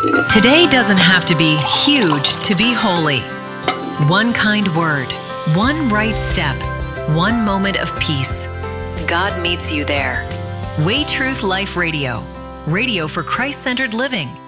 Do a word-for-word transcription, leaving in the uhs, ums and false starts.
Today doesn't have to be huge to be holy. One kind word, one right step, one moment of peace. God meets you there. Way Truth Life Radio. Radio for Christ-centered living.